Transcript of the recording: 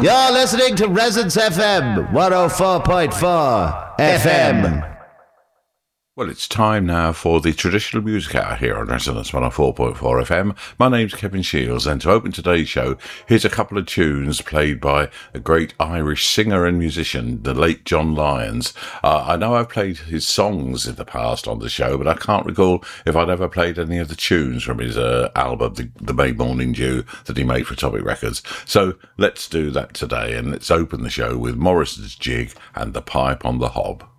You're listening to Resonance FM 104.4 FM. Well, it's time now for the traditional music hour here on Resonance 104.4 FM. My name's Kevin Shields, and to open today's show, here's a couple of tunes played by a great Irish singer and musician, the late John Lyons. I know I've played his songs in the past on the show, but I can't recall if I'd ever played any of the tunes from his album, the May Morning Dew, that he made for Topic Records. So let's do that today, and let's open the show with Morrison's Jig and the Pipe on the Hob.